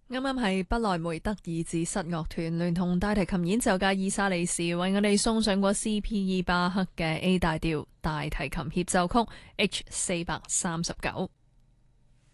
啱啱係不萊梅德爾字室樂團聯同大提琴演奏家伊莎莉士為我哋送上過 C.P.E. 巴克嘅 A 大調大提琴協奏曲 H439。